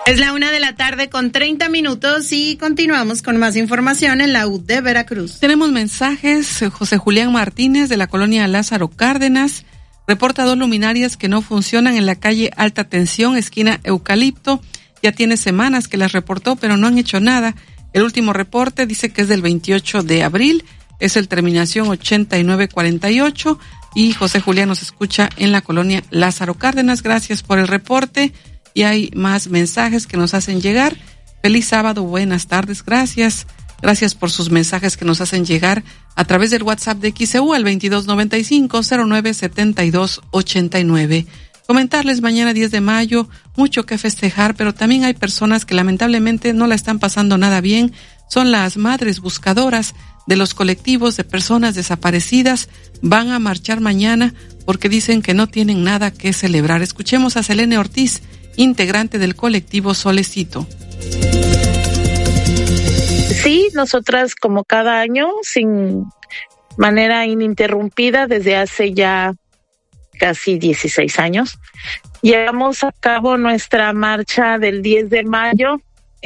Es la 1:30 y continuamos con más información en la UD de Veracruz. Tenemos mensajes. José Julián Martínez de la colonia Lázaro Cárdenas reporta 2 luminarias que no funcionan en la calle Alta Tensión, esquina Eucalipto. Ya tiene semanas que las reportó, pero no han hecho nada. El último reporte dice que es del 28 de abril, es el terminación 8948 y José Julián nos escucha en la colonia Lázaro Cárdenas. Gracias por el reporte. Y hay más mensajes que nos hacen llegar. Feliz sábado, buenas tardes, gracias. Gracias por sus mensajes que nos hacen llegar a través del WhatsApp de XEU al 2295-097289. Comentarles mañana 10 de mayo, mucho que festejar, pero también hay personas que lamentablemente no la están pasando nada bien. Son las madres buscadoras de los colectivos de personas desaparecidas. Van a marchar mañana porque dicen que no tienen nada que celebrar. Escuchemos a Selene Ortiz, integrante del colectivo Solecito. Sí, nosotras como cada año, sin manera ininterrumpida, desde hace ya casi 16 años, llevamos a cabo nuestra marcha del 10 de mayo,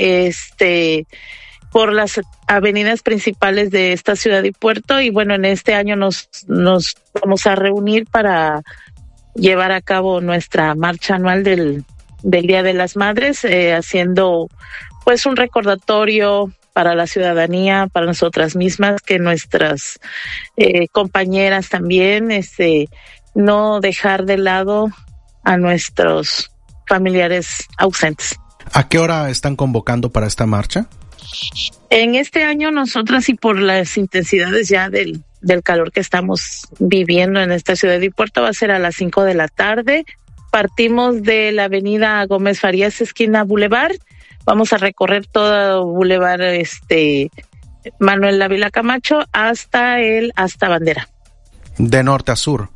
por las avenidas principales de esta ciudad y puerto, y bueno, en este año nos vamos a reunir para llevar a cabo nuestra marcha anual del Día de las Madres, haciendo pues un recordatorio para la ciudadanía, para nosotras mismas, que nuestras compañeras también, no dejar de lado a nuestros familiares ausentes. ¿A qué hora están convocando para esta marcha? En este año nosotras, y por las intensidades ya del calor que estamos viviendo en esta ciudad y puerto, va a ser a las 5 de la tarde. Partimos de la avenida Gómez Farías, esquina Boulevard. Vamos a recorrer todo Boulevard Manuel Ávila Camacho hasta Bandera. ¿De norte a sur?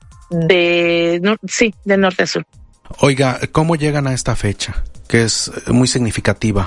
Sí, de norte a sur. Oiga, ¿cómo llegan a esta fecha? Que es muy significativa.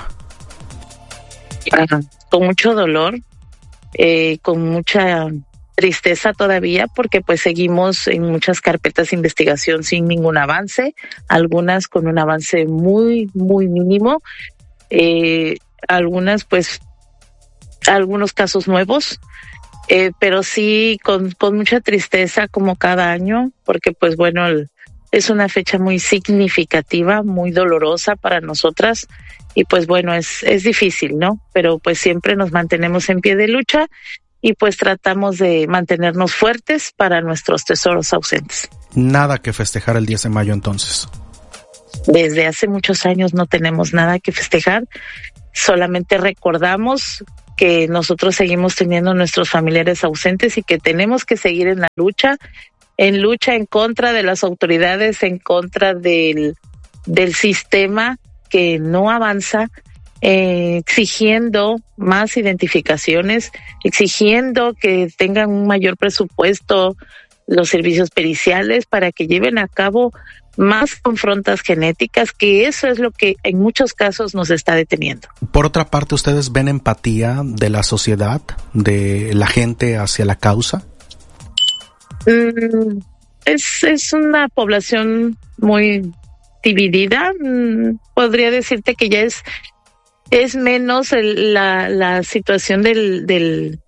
Con mucho dolor, con mucha tristeza todavía, porque pues seguimos en muchas carpetas de investigación sin ningún avance, algunas con un avance muy, muy mínimo, algunas pues, algunos casos nuevos, pero sí con mucha tristeza como cada año, porque pues bueno, es una fecha muy significativa, muy dolorosa para nosotras, y pues bueno, es difícil, ¿no? Pero pues siempre nos mantenemos en pie de lucha y pues tratamos de mantenernos fuertes para nuestros tesoros ausentes. Nada que festejar el 10 de mayo entonces. Desde hace muchos años no tenemos nada que festejar, solamente recordamos que nosotros seguimos teniendo nuestros familiares ausentes y que tenemos que seguir en la lucha en contra de las autoridades, en contra del sistema que no avanza, exigiendo más identificaciones, exigiendo que tengan un mayor presupuesto los servicios periciales para que lleven a cabo más confrontas genéticas, que eso es lo que en muchos casos nos está deteniendo. Por otra parte, ¿ustedes ven empatía de la sociedad, de la gente hacia la causa? Es una población muy dividida. Podría decirte que ya es menos la situación de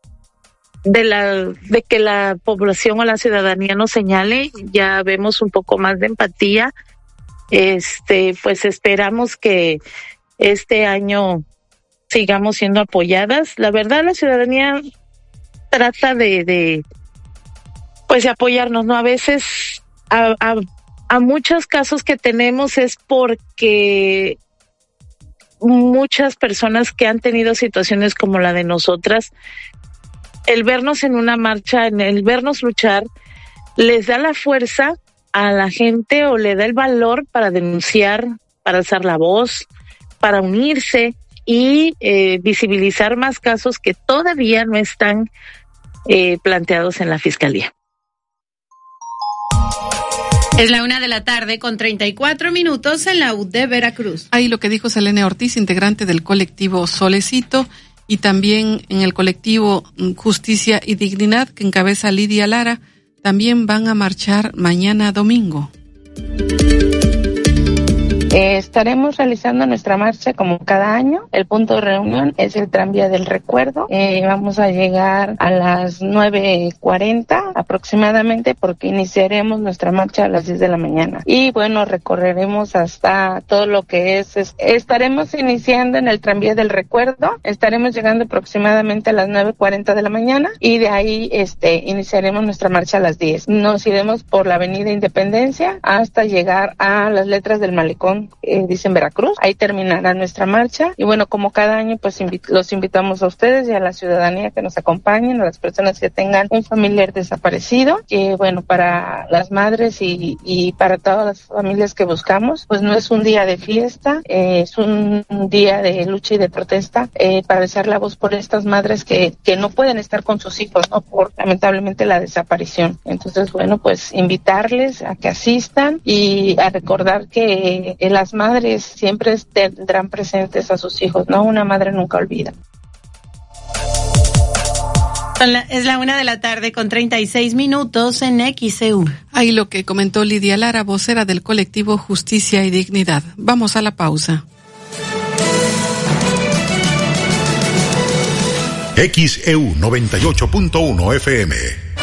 que la población o la ciudadanía nos señale. Ya vemos un poco más de empatía. Pues esperamos que este año sigamos siendo apoyadas. La verdad, la ciudadanía trata de apoyarnos, ¿no? A veces a muchos casos que tenemos es porque muchas personas que han tenido situaciones como la de nosotras, el vernos en una marcha, el vernos luchar, les da la fuerza a la gente o le da el valor para denunciar, para alzar la voz, para unirse y visibilizar más casos que todavía no están planteados en la Fiscalía. Es la 1:34 en la UD de Veracruz. Ahí lo que dijo Selene Ortiz, integrante del colectivo Solecito, y también en el colectivo Justicia y Dignidad, que encabeza Lidia Lara, también van a marchar mañana domingo. Estaremos realizando nuestra marcha como cada año. El punto de reunión es el tranvía del recuerdo. Vamos a llegar a las 9:40 aproximadamente, porque iniciaremos nuestra marcha a las 10 de la mañana. Y bueno, recorreremos hasta todo lo que estaremos iniciando en el tranvía del recuerdo. Estaremos llegando aproximadamente a las 9:40 de la mañana y de ahí iniciaremos nuestra marcha a las 10. Nos iremos por la avenida Independencia hasta llegar a las letras del malecón, dicen Veracruz. Ahí terminará nuestra marcha. Y bueno, como cada año, pues los invitamos a ustedes y a la ciudadanía que nos acompañen, a las personas que tengan un familiar desaparecido, que bueno, para las madres y para todas las familias que buscamos, pues no es un día de fiesta, es un día de lucha y de protesta, para alzar la voz por estas madres que no pueden estar con sus hijos, ¿no? Por lamentablemente la desaparición. Entonces, bueno, pues invitarles a que asistan y a recordar que las madres siempre tendrán presentes a sus hijos, ¿no? Una madre nunca olvida. Es la 1:36 en XEU. Ahí lo que comentó Lidia Lara, vocera del colectivo Justicia y Dignidad. Vamos a la pausa. XEU 98.1 FM.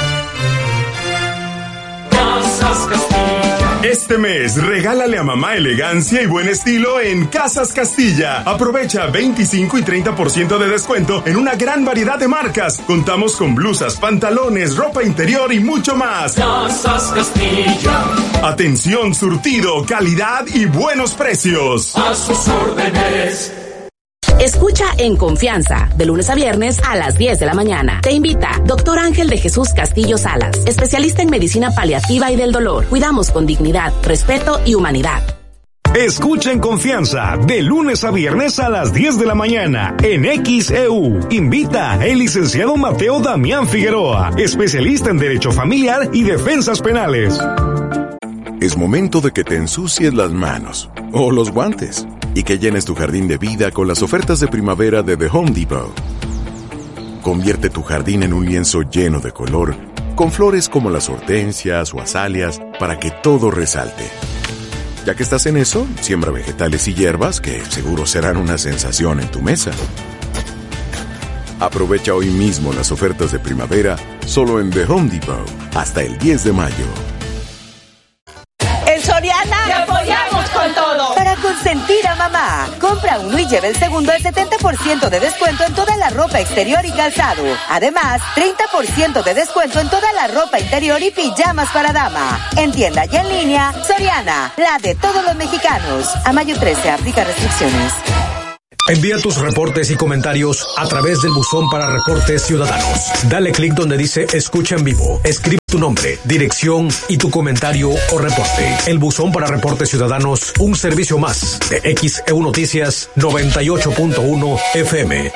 Este mes, regálale a mamá elegancia y buen estilo en Casas Castilla. Aprovecha 25 y 30% de descuento en una gran variedad de marcas. Contamos con blusas, pantalones, ropa interior y mucho más. Casas Castilla. Atención, surtido, calidad y buenos precios. A sus órdenes. Escucha En Confianza, de lunes a viernes a las 10 de la mañana. Te invita Dr. Ángel de Jesús Castillo Salas, especialista en medicina paliativa y del dolor. Cuidamos con dignidad, respeto y humanidad. Escucha En Confianza, de lunes a viernes a las 10 de la mañana, en XEU. Invita el licenciado Mateo Damián Figueroa, especialista en Derecho Familiar y Defensas Penales. Es momento de que te ensucies las manos, o los guantes, y que llenes tu jardín de vida con las ofertas de primavera de The Home Depot. Convierte tu jardín en un lienzo lleno de color, con flores como las hortensias o azaleas, para que todo resalte. Ya que estás en eso, siembra vegetales y hierbas que seguro serán una sensación en tu mesa. Aprovecha hoy mismo las ofertas de primavera, solo en The Home Depot, hasta el 10 de mayo. En Soriana te apoyamos con todo. Para consentir a mamá, compra uno y lleva el segundo al 70% de descuento en toda la ropa exterior y calzado. Además, 30% de descuento en toda la ropa interior y pijamas para dama. En tienda y en línea, Soriana, la de todos los mexicanos. A mayo 13, aplica restricciones. Envía tus reportes y comentarios a través del buzón para reportes ciudadanos. Dale clic donde dice Escucha en vivo. Escribe tu nombre, dirección y tu comentario o reporte. El buzón para reportes ciudadanos, un servicio más de XEU Noticias 98.1 FM.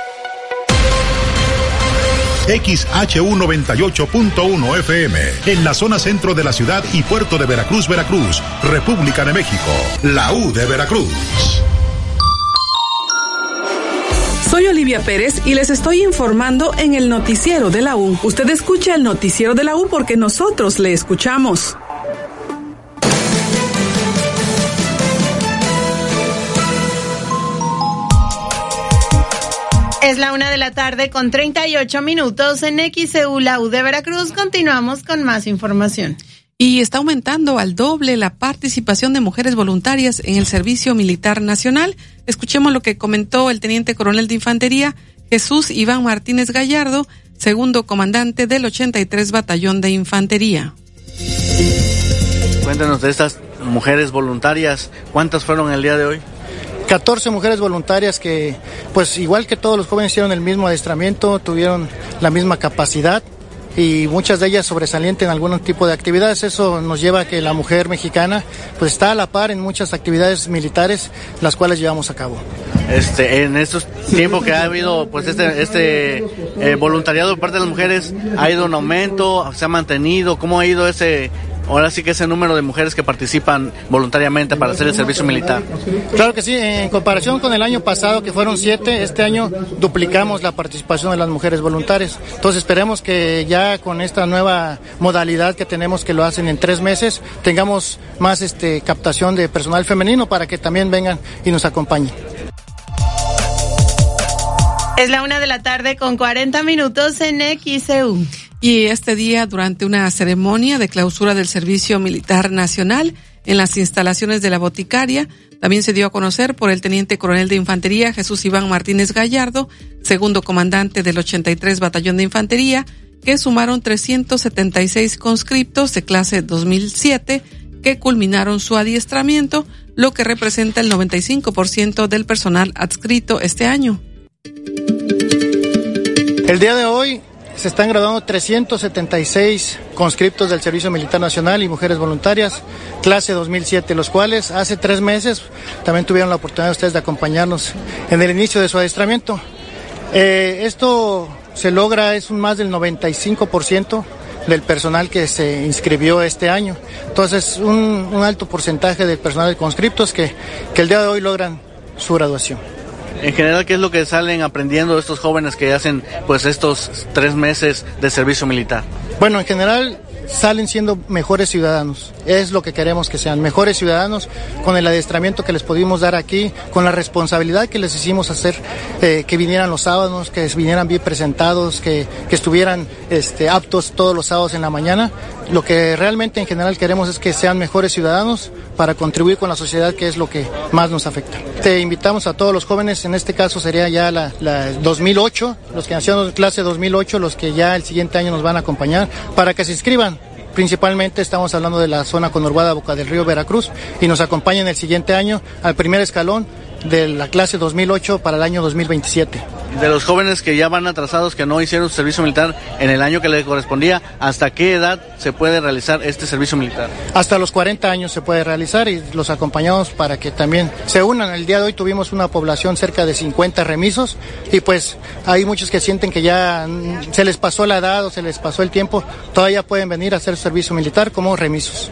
XHU 98.1 FM, en la zona centro de la ciudad y puerto de Veracruz, Veracruz, República de México, la U de Veracruz. Soy Olivia Pérez y les estoy informando en el noticiero de la U. Usted escucha el noticiero de la U porque nosotros le escuchamos. Es la 1:38 en XEU, la U de Veracruz. Continuamos con más información. Y está aumentando al doble la participación de mujeres voluntarias en el Servicio Militar Nacional. Escuchemos lo que comentó el teniente coronel de Infantería, Jesús Iván Martínez Gallardo, segundo comandante del 83 Batallón de Infantería. Cuéntanos de estas mujeres voluntarias, ¿cuántas fueron el día de hoy? 14 mujeres voluntarias que, pues igual que todos los jóvenes, hicieron el mismo adiestramiento, tuvieron la misma capacidad y muchas de ellas sobresalientes en algún tipo de actividades. Eso nos lleva a que la mujer mexicana pues está a la par en muchas actividades militares, las cuales llevamos a cabo. En estos tiempos que ha habido pues voluntariado por parte de las mujeres, ¿ha ido un aumento? ¿Se ha mantenido? ¿Cómo ha ido ese Ahora sí que ese número de mujeres que participan voluntariamente para hacer el servicio militar. Claro que sí, en comparación con el año pasado que fueron 7, este año duplicamos la participación de las mujeres voluntarias. Entonces esperemos que ya con esta nueva modalidad que tenemos, que lo hacen en 3 meses, tengamos más captación de personal femenino para que también vengan y nos acompañen. Es la 1:40 con 40 minutos en XEU. Y este día, durante una ceremonia de clausura del Servicio Militar Nacional en las instalaciones de la Boticaria, también se dio a conocer por el Teniente Coronel de Infantería Jesús Iván Martínez Gallardo, segundo comandante del 83 Batallón de Infantería, que sumaron 376 conscriptos de clase 2007 que culminaron su adiestramiento, lo que representa el 95% del personal adscrito este año. El día de hoy se están graduando 376 conscriptos del Servicio Militar Nacional y mujeres voluntarias, clase 2007, los cuales hace 3 meses también tuvieron la oportunidad de ustedes de acompañarnos en el inicio de su adiestramiento. Esto se logra, es más del 95% del personal que se inscribió este año. Entonces, un alto porcentaje del personal de conscriptos que el día de hoy logran su graduación. En general, ¿qué es lo que salen aprendiendo estos jóvenes que hacen pues estos 3 meses de servicio militar? Bueno, en general salen siendo mejores ciudadanos. Es lo que queremos que sean, mejores ciudadanos, con el adiestramiento que les pudimos dar aquí, con la responsabilidad que les hicimos hacer, que vinieran los sábados, que vinieran bien presentados, que estuvieran aptos todos los sábados en la mañana. Lo que realmente en general queremos es que sean mejores ciudadanos para contribuir con la sociedad, que es lo que más nos afecta. Te invitamos a todos los jóvenes, en este caso sería ya la 2008, los que nacieron en clase 2008, los que ya el siguiente año nos van a acompañar, para que se inscriban. Principalmente estamos hablando de la zona conurbada Boca del Río, Veracruz, y nos acompañen el siguiente año al primer escalón de la clase 2008 para el año 2027. De los jóvenes que ya van atrasados, que no hicieron su servicio militar en el año que les correspondía, ¿hasta qué edad se puede realizar este servicio militar? Hasta los 40 años se puede realizar, y los acompañamos para que también se unan. El día de hoy tuvimos una población cerca de 50 remisos, y pues hay muchos que sienten que ya se les pasó la edad o se les pasó el tiempo, todavía pueden venir a hacer servicio militar como remisos.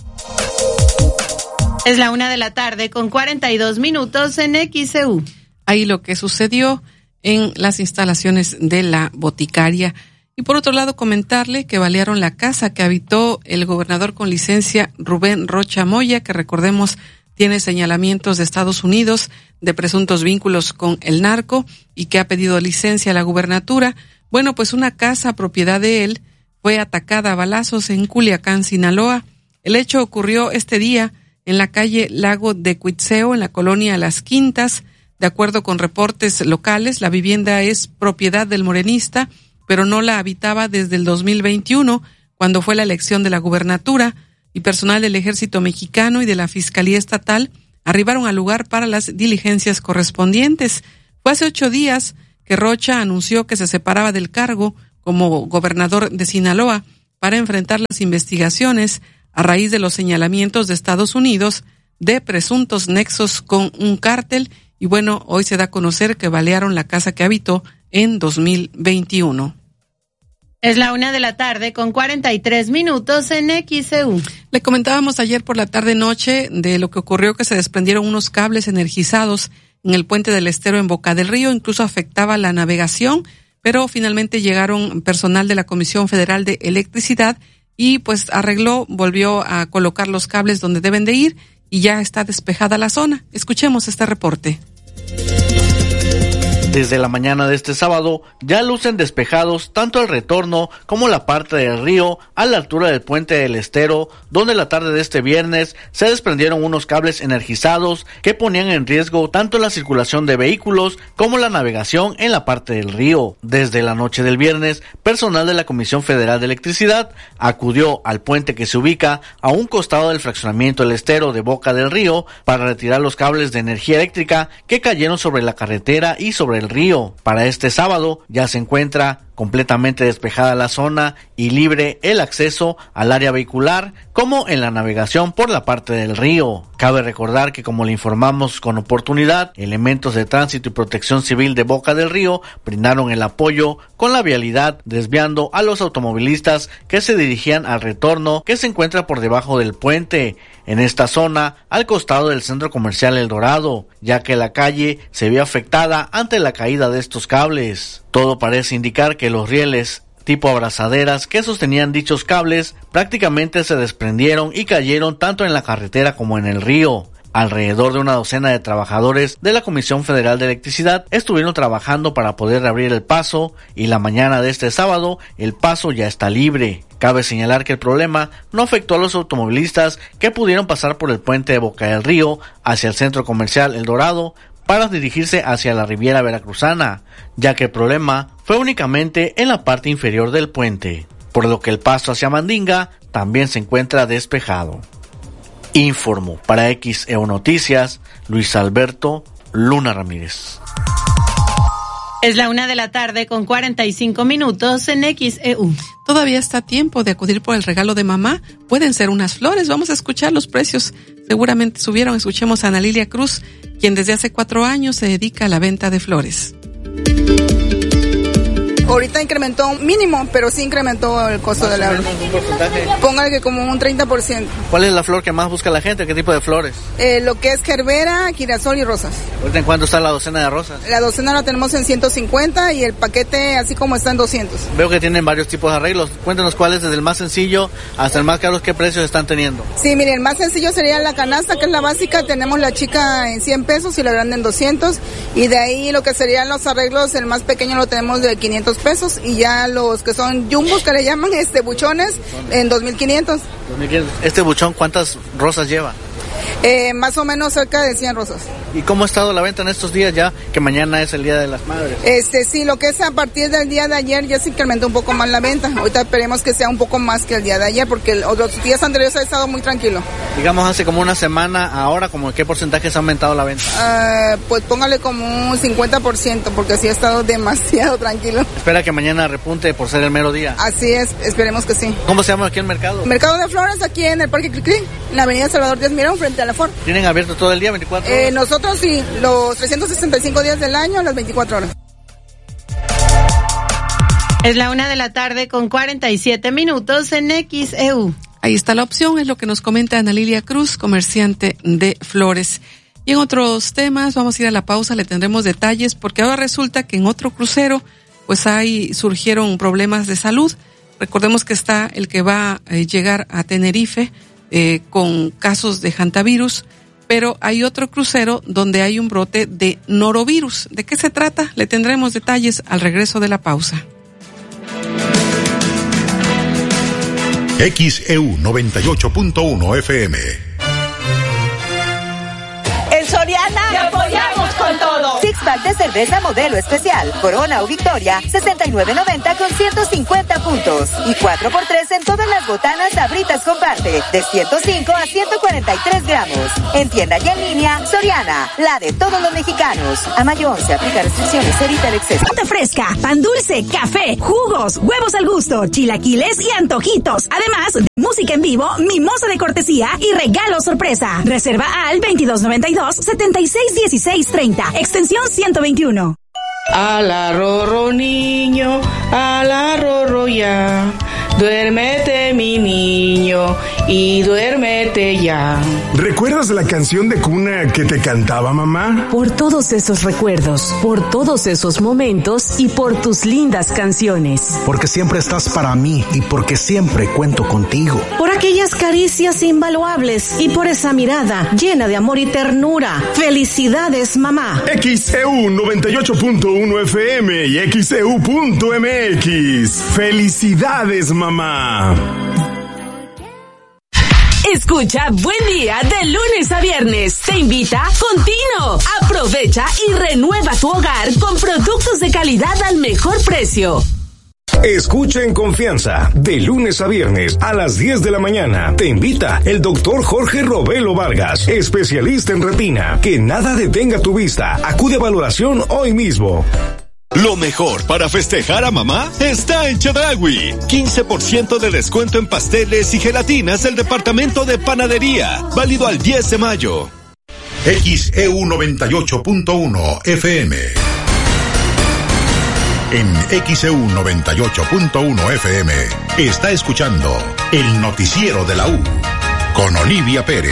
Es la 1:00 con 42 minutos en XEU. Ahí lo que sucedió en las instalaciones de la Boticaria. Y por otro lado, comentarle que balearon la casa que habitó el gobernador con licencia Rubén Rocha Moya, que recordemos tiene señalamientos de Estados Unidos de presuntos vínculos con el narco y que ha pedido licencia a la gubernatura. Bueno, pues una casa propiedad de él fue atacada a balazos en Culiacán, Sinaloa. El hecho ocurrió este día en la calle Lago de Cuitzeo, en la colonia Las Quintas. De acuerdo con reportes locales, la vivienda es propiedad del morenista, pero no la habitaba desde el 2021, cuando fue la elección de la gubernatura, y personal del Ejército Mexicano y de la Fiscalía Estatal arribaron al lugar para las diligencias correspondientes. Fue hace 8 días que Rocha anunció que se separaba del cargo como gobernador de Sinaloa para enfrentar las investigaciones a raíz de los señalamientos de Estados Unidos de presuntos nexos con un cártel. Y bueno, hoy se da a conocer que balearon la casa que habitó en 2021. Es la 1:00 con 43 minutos en XEU. Le comentábamos ayer por la tarde-noche de lo que ocurrió, que se desprendieron unos cables energizados en el puente del Estero en Boca del Río, incluso afectaba la navegación, pero finalmente llegaron personal de la Comisión Federal de Electricidad y pues volvió a colocar los cables donde deben de ir y ya está despejada la zona. Escuchemos este reporte. Desde la mañana de este sábado ya lucen despejados tanto el retorno como la parte del río a la altura del puente del Estero, donde la tarde de este viernes se desprendieron unos cables energizados que ponían en riesgo tanto la circulación de vehículos como la navegación en la parte del río. Desde la noche del viernes, personal de la Comisión Federal de Electricidad acudió al puente que se ubica a un costado del fraccionamiento del Estero de Boca del Río para retirar los cables de energía eléctrica que cayeron sobre la carretera y sobre el río. Para este sábado ya se encuentra completamente despejada la zona y libre el acceso al área vehicular, como en la navegación por la parte del río. Cabe recordar que, como le informamos con oportunidad, elementos de tránsito y protección civil de Boca del Río brindaron el apoyo con la vialidad, desviando a los automovilistas que se dirigían al retorno, que se encuentra por debajo del puente, en esta zona al costado del centro comercial El Dorado, ya que la calle se vio afectada ante la caída de estos cables. Todo parece indicar que los rieles tipo abrazaderas que sostenían dichos cables prácticamente se desprendieron y cayeron tanto en la carretera como en el río. Alrededor de una docena de trabajadores de la Comisión Federal de Electricidad estuvieron trabajando para poder reabrir el paso, y la mañana de este sábado el paso ya está libre. Cabe señalar que el problema no afectó a los automovilistas que pudieron pasar por el puente de Boca del Río hacia el centro comercial El Dorado para dirigirse hacia la Riviera Veracruzana, ya que el problema fue únicamente en la parte inferior del puente, por lo que el paso hacia Mandinga también se encuentra despejado. Informó para XEU Noticias, Luis Alberto Luna Ramírez. Es la 1:45 p.m. en XEU. Todavía está a tiempo de acudir por el regalo de mamá. Pueden ser unas flores. Vamos a escuchar los precios. Seguramente subieron. Escuchemos a Ana Lilia Cruz, quien desde hace 4 años se dedica a la venta de flores. Ahorita incrementó mínimo, pero sí incrementó el costo de la flor. ¿Un porcentaje? Póngale que como un 30%. ¿Cuál es la flor que más busca la gente? ¿Qué tipo de flores? Lo que es gerbera, girasol y rosas. ¿Ahorita en cuánto está la docena de rosas? La docena la tenemos en 150 y el paquete así como está en 200. Veo que tienen varios tipos de arreglos. Cuéntanos cuáles, desde el más sencillo hasta el más caro, qué precios están teniendo. Sí, mire, el más sencillo sería la canasta, que es la básica. Tenemos la chica en 100 pesos y la grande en 200. Y de ahí lo que serían los arreglos, el más pequeño lo tenemos de 500 pesos. Y ya los que son jumbos, que le llaman buchones, en 2.500. ¿Este buchón cuántas rosas lleva? Más o menos cerca de 100 rosas. ¿Y cómo ha estado la venta en estos días, ya que mañana es el Día de las Madres? Sí, lo que es a partir del día de ayer ya se incrementó un poco más la venta. Ahorita esperemos que sea un poco más que el día de ayer, porque los días anteriores ha estado muy tranquilo. Digamos, hace como una semana, ahora, ¿como qué porcentaje se ha aumentado la venta? Pues póngale como un 50%, porque sí ha estado demasiado tranquilo. ¿Espera que mañana repunte por ser el mero día? Así es, esperemos que sí. ¿Cómo se llama aquí el mercado? Mercado de Flores, aquí en el Parque Cricri, en la avenida Salvador Díaz Mirón, frente a la Ford. ¿Tienen abierto todo el día, 24 horas? Nosotros sí, los 365 días del año, las 24 horas. Es la 1:47 p.m. en XEU. Ahí está la opción, es lo que nos comenta Ana Lilia Cruz, comerciante de flores. Y en otros temas, vamos a ir a la pausa, le tendremos detalles, porque ahora resulta que en otro crucero, pues surgieron problemas de salud. Recordemos que está el que va a llegar a Tenerife, con casos de hantavirus, pero hay otro crucero donde hay un brote de norovirus. ¿De qué se trata? Le tendremos detalles al regreso de la pausa. XEU 98.1 FM. En Soriana ¡te apoyamos con todo! Six-pack de cerveza modelo especial, Corona o Victoria, 69.90 con 150 puntos. Y 4x3 en todas las botanas Sabritas Comparte, de 105 a 143 gramos. En tienda y en línea, Soriana, la de todos los mexicanos. A mayo 11, aplica restricciones, evita el exceso. Fruta fresca, pan dulce, café, jugos, huevos al gusto, chilaquiles y antojitos. Además, de música en vivo, mimosa de cortesía y regalo sorpresa. Reserva al 2292-761630, extensión 121. Ala rorro niño, ala rorro ya, duérmete mi niño y duérmete ya. ¿Recuerdas la canción de cuna que te cantaba mamá? Por todos esos recuerdos, por todos esos momentos y por tus lindas canciones. Porque siempre estás para mí y porque siempre cuento contigo. Por aquellas caricias invaluables y por esa mirada llena de amor y ternura. Felicidades, mamá. XEU 98.1 FM y XEU.mx. Felicidades, mamá. Escucha Buen Día de lunes a viernes. Te invita Contino. Aprovecha y renueva tu hogar con productos de calidad al mejor precio. Escucha en confianza, de lunes a viernes a las 10 de la mañana. Te invita el doctor Jorge Robelo Vargas, especialista en retina. Que nada detenga tu vista. Acude a valoración hoy mismo. Lo mejor para festejar a mamá está en Chedraui. 15% de descuento en pasteles y gelatinas del departamento de panadería. Válido al 10 de mayo. XEU 98.1 FM. En XEU 98.1 FM está escuchando el noticiero de la U con Olivia Pérez.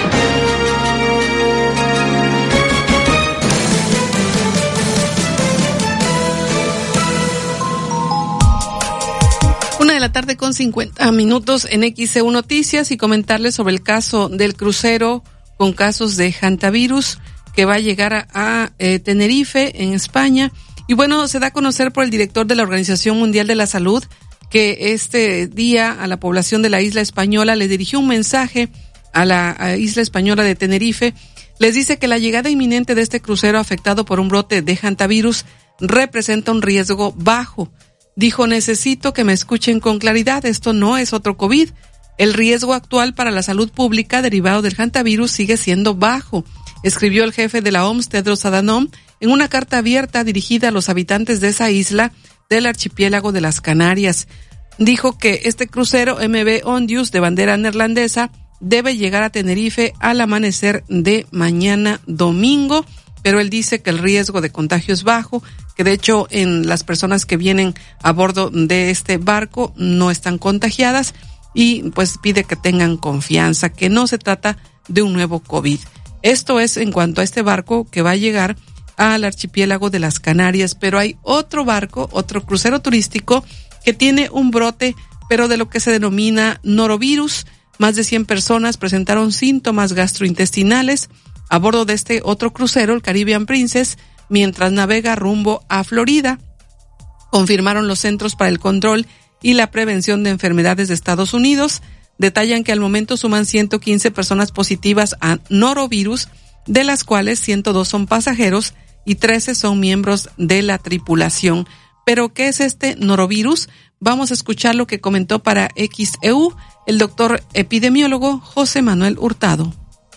De la tarde con 50 minutos en XEU Noticias, y comentarles sobre el caso del crucero con casos de hantavirus que va a llegar a Tenerife, en España. Y bueno, se da a conocer por el director de la Organización Mundial de la Salud que este día a la población de la isla española le dirigió un mensaje a la isla española de Tenerife. Les dice que la llegada inminente de este crucero afectado por un brote de hantavirus representa un riesgo bajo. Dijo: necesito que me escuchen con claridad, esto no es otro COVID. El riesgo actual para la salud pública derivado del hantavirus sigue siendo bajo, escribió el jefe de la OMS, Tedros Adhanom, en una carta abierta dirigida a los habitantes de esa isla del archipiélago de las Canarias. Dijo que este crucero MV Ondius de bandera neerlandesa debe llegar a Tenerife al amanecer de mañana domingo, pero él dice que el riesgo de contagio es bajo, que de hecho en las personas que vienen a bordo de este barco no están contagiadas, y pues pide que tengan confianza, que no se trata de un nuevo COVID. Esto es en cuanto a este barco que va a llegar al archipiélago de las Canarias, pero hay otro barco, otro crucero turístico que tiene un brote, pero de lo que se denomina norovirus. Más de 100 personas presentaron síntomas gastrointestinales a bordo de este otro crucero, el Caribbean Princess, mientras navega rumbo a Florida, confirmaron los Centros para el Control y la Prevención de Enfermedades de Estados Unidos. Detallan que al momento suman 115 personas positivas a norovirus, de las cuales 102 son pasajeros y 13 son miembros de la tripulación. ¿Pero qué es este norovirus? Vamos a escuchar lo que comentó para XEU el doctor epidemiólogo José Manuel Hurtado.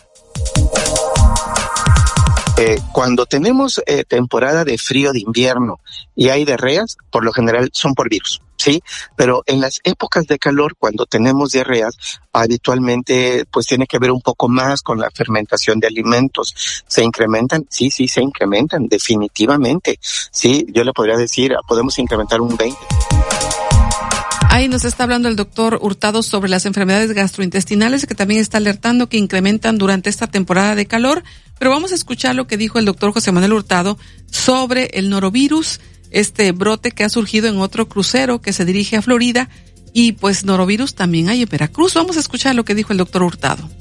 Cuando tenemos temporada de frío de invierno y hay diarreas, por lo general son por virus, ¿sí? Pero en las épocas de calor, cuando tenemos diarreas, habitualmente pues tiene que ver un poco más con la fermentación de alimentos. ¿Se incrementan? Sí, se incrementan, definitivamente. Sí, yo le podría decir, podemos incrementar un 20%. Ahí nos está hablando el doctor Hurtado sobre las enfermedades gastrointestinales, que también está alertando que incrementan durante esta temporada de calor. Pero vamos a escuchar lo que dijo el doctor José Manuel Hurtado sobre el norovirus, este brote que ha surgido en otro crucero que se dirige a Florida, y pues norovirus también hay en Veracruz. Vamos a escuchar lo que dijo el doctor Hurtado.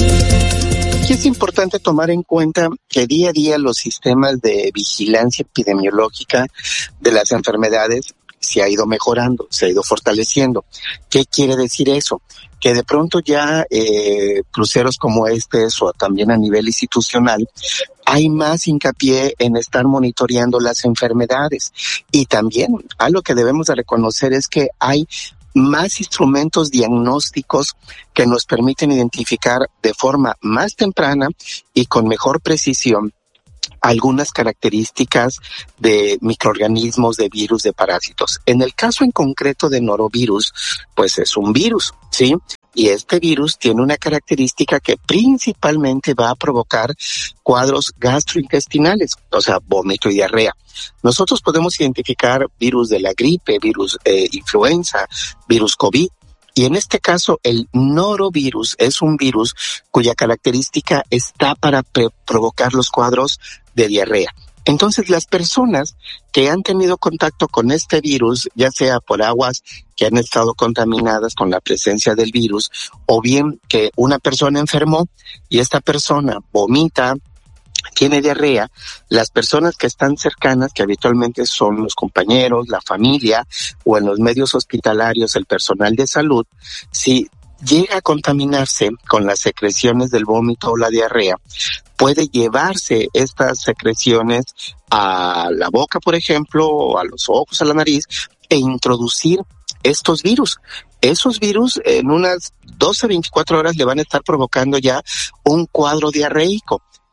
Y es importante tomar en cuenta que día a día los sistemas de vigilancia epidemiológica de las enfermedades se ha ido mejorando, se ha ido fortaleciendo. ¿Qué quiere decir eso? Que de pronto ya cruceros como estos, o también a nivel institucional, hay más hincapié en estar monitoreando las enfermedades. Y también algo que debemos de reconocer es que hay más instrumentos diagnósticos que nos permiten identificar de forma más temprana y con mejor precisión algunas características de microorganismos, de virus, de parásitos. En el caso en concreto de norovirus, pues es un virus, ¿sí? Y este virus tiene una característica que principalmente va a provocar cuadros gastrointestinales, o sea, vómito y diarrea. Nosotros podemos identificar virus de la gripe, virus influenza, virus COVID. Y en este caso, el norovirus es un virus cuya característica está para provocar los cuadros de diarrea. Entonces, las personas que han tenido contacto con este virus, ya sea por aguas que han estado contaminadas con la presencia del virus, o bien que una persona enfermó y esta persona vomita, tiene diarrea, las personas que están cercanas, que habitualmente son los compañeros, la familia o en los medios hospitalarios el personal de salud, si llega a contaminarse con las secreciones del vómito o la diarrea, puede llevarse estas secreciones a la boca, por ejemplo, o a los ojos, a la nariz, e introducir estos virus. Esos virus en unas 12, 24 horas le van a estar provocando ya un cuadro diarreico.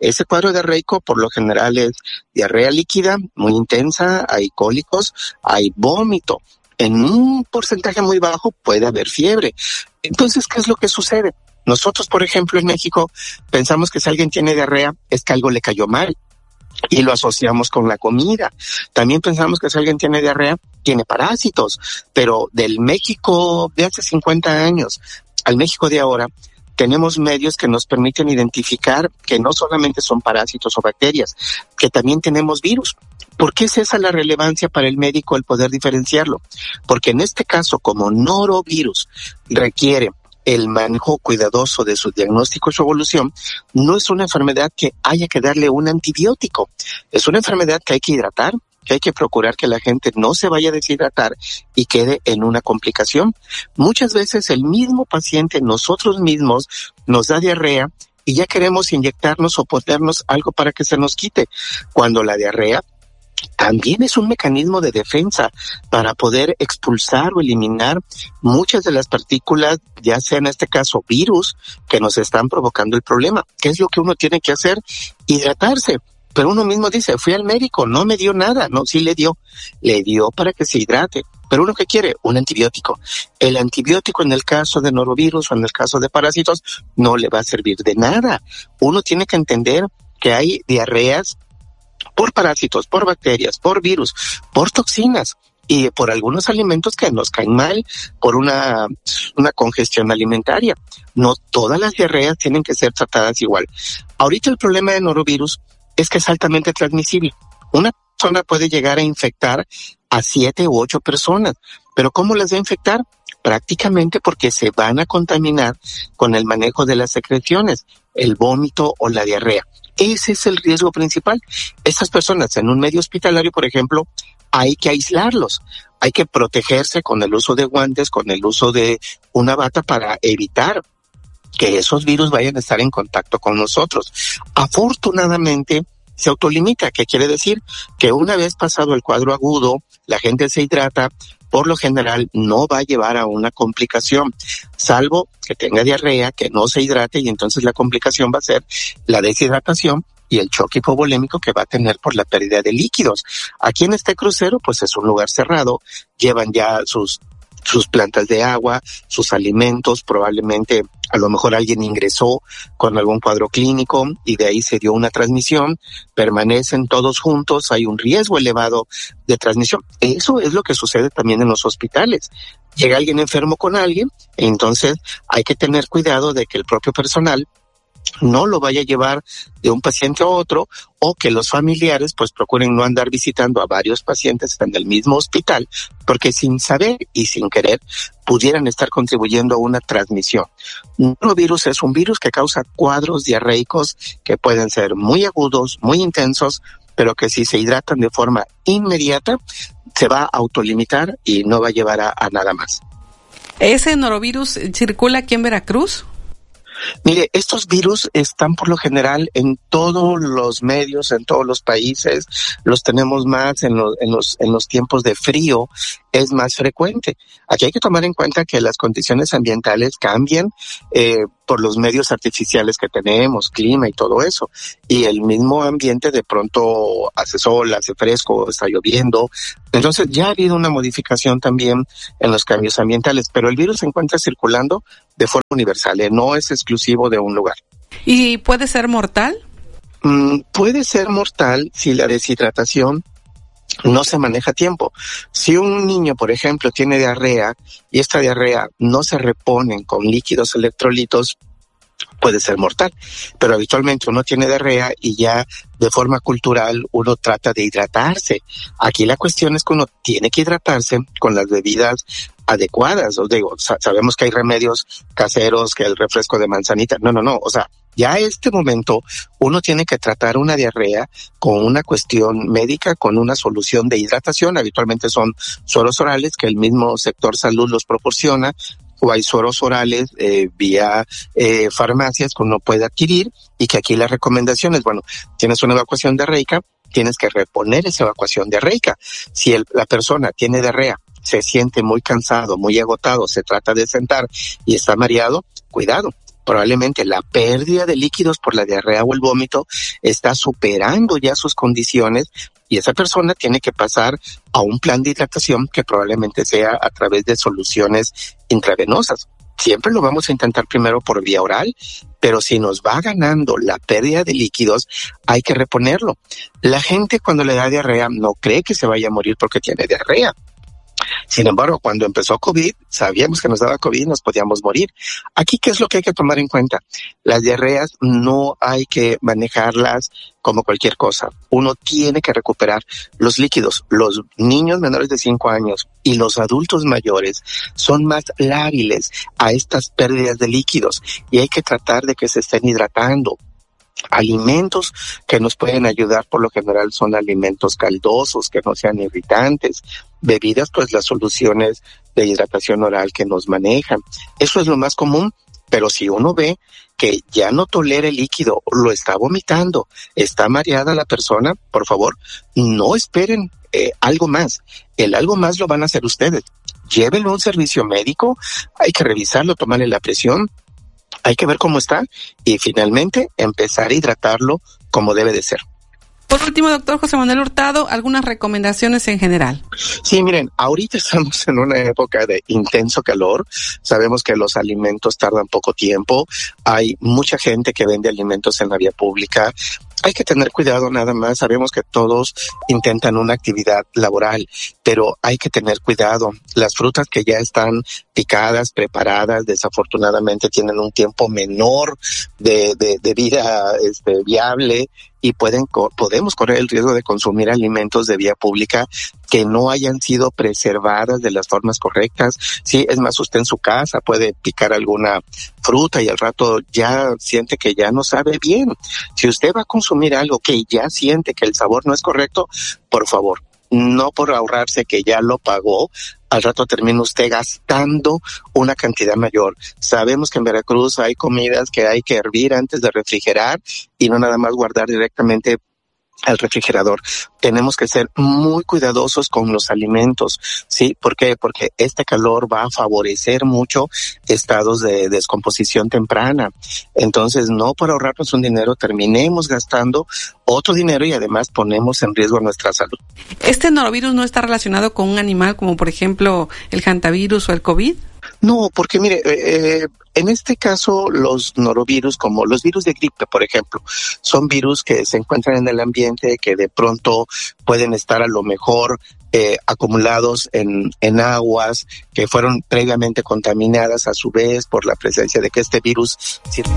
ese cuadro diarreico por lo general es diarrea líquida, muy intensa, hay cólicos, hay vómito. En un porcentaje muy bajo puede haber fiebre. Entonces, ¿qué es lo que sucede? Nosotros, por ejemplo, en México, pensamos que si alguien tiene diarrea es que algo le cayó mal y lo asociamos con la comida. También pensamos que si alguien tiene diarrea, tiene parásitos. Pero del México de hace 50 años al México de ahora, tenemos medios que nos permiten identificar que no solamente son parásitos o bacterias, que también tenemos virus. ¿Por qué es esa la relevancia para el médico el poder diferenciarlo? Porque en este caso, como norovirus requiere el manejo cuidadoso de su diagnóstico y su evolución, no es una enfermedad que haya que darle un antibiótico. Es una enfermedad que hay que hidratar, que hay que procurar que la gente no se vaya a deshidratar y quede en una complicación. Muchas veces el mismo paciente, nosotros mismos, nos da diarrea y ya queremos inyectarnos o ponernos algo para que se nos quite, cuando la diarrea también es un mecanismo de defensa para poder expulsar o eliminar muchas de las partículas, ya sea en este caso virus, que nos están provocando el problema. ¿Qué es lo que uno tiene que hacer? Hidratarse. Pero uno mismo dice, fui al médico, no me dio nada. No, sí le dio para que se hidrate. Pero uno que quiere, un antibiótico. El antibiótico en el caso de norovirus o en el caso de parásitos no le va a servir de nada. Uno tiene que entender que hay diarreas por parásitos, por bacterias, por virus, por toxinas y por algunos alimentos que nos caen mal, por una congestión alimentaria. No todas las diarreas tienen que ser tratadas igual. Ahorita el problema de norovirus es que es altamente transmisible. Una persona puede llegar a infectar a 7 u 8 personas. ¿Pero cómo las va a infectar? Prácticamente porque se van a contaminar con el manejo de las secreciones, el vómito o la diarrea. Ese es el riesgo principal. Estas personas en un medio hospitalario, por ejemplo, hay que aislarlos. Hay que protegerse con el uso de guantes, con el uso de una bata para evitar que esos virus vayan a estar en contacto con nosotros. Afortunadamente, se autolimita. ¿Qué quiere decir? Que una vez pasado el cuadro agudo, la gente se hidrata, por lo general no va a llevar a una complicación, salvo que tenga diarrea, que no se hidrate, y entonces la complicación va a ser la deshidratación y el choque hipovolémico que va a tener por la pérdida de líquidos. Aquí en este crucero, pues es un lugar cerrado, llevan ya sus plantas de agua, sus alimentos, probablemente a lo mejor alguien ingresó con algún cuadro clínico y de ahí se dio una transmisión, permanecen todos juntos, hay un riesgo elevado de transmisión. Eso es lo que sucede también en los hospitales. Llega alguien enfermo con alguien, entonces hay que tener cuidado de que el propio personal no lo vaya a llevar de un paciente a otro, o que los familiares pues procuren no andar visitando a varios pacientes en el mismo hospital, porque sin saber y sin querer pudieran estar contribuyendo a una transmisión. Un norovirus es un virus que causa cuadros diarreicos que pueden ser muy agudos, muy intensos, pero que si se hidratan de forma inmediata se va a autolimitar y no va a llevar a nada más. ¿Ese norovirus circula aquí en Veracruz? Mire, estos virus están por lo general en todos los medios, en todos los países, los tenemos más en los tiempos de frío, es más frecuente. Aquí hay que tomar en cuenta que las condiciones ambientales cambian por los medios artificiales que tenemos, clima y todo eso, y el mismo ambiente de pronto hace sol, hace fresco, está lloviendo. Entonces ya ha habido una modificación también en los cambios ambientales, pero el virus se encuentra circulando de forma universal, no es exclusivo de un lugar. ¿Y puede ser mortal? Puede ser mortal si la deshidratación no se maneja a tiempo. Si un niño, por ejemplo, tiene diarrea y esta diarrea no se repone con líquidos electrolitos, puede ser mortal. Pero habitualmente uno tiene diarrea y ya de forma cultural uno trata de hidratarse. Aquí la cuestión es que uno tiene que hidratarse con las bebidas adecuadas. Os digo, sabemos que hay remedios caseros, que el refresco de manzanita. No. O sea, ya a este momento uno tiene que tratar una diarrea con una cuestión médica, con una solución de hidratación. Habitualmente son sueros orales que el mismo sector salud los proporciona, o hay sueros orales vía farmacias que uno puede adquirir, y que aquí la recomendación es, bueno, tienes una evacuación diarreica, tienes que reponer esa evacuación diarreica. Si la persona tiene diarrea, se siente muy cansado, muy agotado, se trata de sentar y está mareado, cuidado. probablemente la pérdida de líquidos por la diarrea o el vómito está superando ya sus condiciones y esa persona tiene que pasar a un plan de hidratación que probablemente sea a través de soluciones intravenosas. Siempre lo vamos a intentar primero por vía oral, pero si nos va ganando la pérdida de líquidos, hay que reponerlo. La gente cuando le da diarrea no cree que se vaya a morir porque tiene diarrea. Sin embargo, cuando empezó COVID, sabíamos que nos daba COVID, nos podíamos morir. Aquí, ¿qué es lo que hay que tomar en cuenta? Las diarreas no hay que manejarlas como cualquier cosa. Uno tiene que recuperar los líquidos. Los niños menores de 5 años y los adultos mayores son más lábiles a estas pérdidas de líquidos y hay que tratar de que se estén hidratando. Alimentos que nos pueden ayudar por lo general son alimentos caldosos, que no sean irritantes. Bebidas, pues las soluciones de hidratación oral que nos manejan. Eso es lo más común, pero si uno ve que ya no tolera el líquido, lo está vomitando, está mareada la persona, por favor, no esperen algo más. El algo más lo van a hacer ustedes. Llévenlo a un servicio médico, hay que revisarlo, tomarle la presión, hay que ver cómo está y finalmente empezar a hidratarlo como debe de ser. Por último, doctor José Manuel Hurtado, algunas recomendaciones en general. Sí, miren, ahorita estamos en una época de intenso calor. Sabemos que los alimentos tardan poco tiempo. Hay mucha gente que vende alimentos en la vía pública. Hay que tener cuidado nada más. Sabemos que todos intentan una actividad laboral, pero hay que tener cuidado. Las frutas que ya están picadas, preparadas, desafortunadamente tienen un tiempo menor de vida viable y podemos correr el riesgo de consumir alimentos de vía pública que no hayan sido preservadas de las formas correctas. Sí, es más, usted en su casa puede picar alguna fruta y al rato ya siente que ya no sabe bien. Si usted va a consumir algo que ya siente que el sabor no es correcto, por favor, no por ahorrarse que ya lo pagó, al rato termina usted gastando una cantidad mayor. Sabemos que en Veracruz hay comidas que hay que hervir antes de refrigerar y no nada más guardar directamente al refrigerador. Tenemos que ser muy cuidadosos con los alimentos, ¿sí? ¿Por qué? Porque este calor va a favorecer mucho estados de descomposición temprana. Entonces, no por ahorrarnos un dinero, terminemos gastando otro dinero y además ponemos en riesgo nuestra salud. ¿Este norovirus no está relacionado con un animal como, por ejemplo, el hantavirus o el COVID? No, porque mire, en este caso los norovirus, como los virus de gripe, por ejemplo, son virus que se encuentran en el ambiente, que de pronto pueden estar a lo mejor acumulados en aguas que fueron previamente contaminadas a su vez por la presencia de que este virus circula.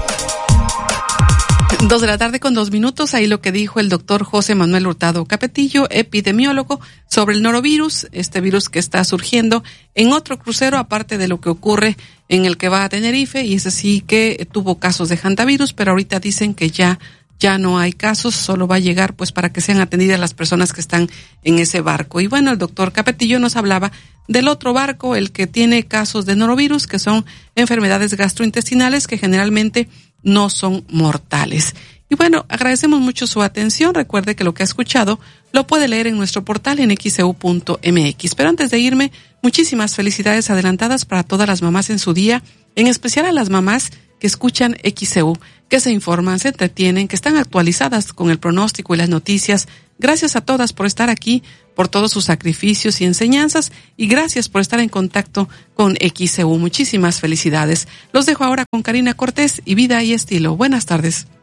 2:02 p.m, ahí lo que dijo el doctor José Manuel Hurtado Capetillo, epidemiólogo, sobre el norovirus, este virus que está surgiendo en otro crucero, aparte de lo que ocurre en el que va a Tenerife, y ese sí que tuvo casos de hantavirus, pero ahorita dicen que ya no hay casos, solo va a llegar pues para que sean atendidas las personas que están en ese barco. Y bueno, el doctor Capetillo nos hablaba del otro barco, el que tiene casos de norovirus, que son enfermedades gastrointestinales que generalmente no son mortales. Y bueno, agradecemos mucho su atención. Recuerde que lo que ha escuchado lo puede leer en nuestro portal en xeu.mx. Pero antes de irme, muchísimas felicidades adelantadas para todas las mamás en su día, en especial a las mamás que escuchan XEU, que se informan, se entretienen, que están actualizadas con el pronóstico y las noticias. Gracias a todas por estar aquí, por todos sus sacrificios y enseñanzas, y gracias por estar en contacto con XEU. Muchísimas felicidades. Los dejo ahora con Karina Cortés y Vida y Estilo. Buenas tardes.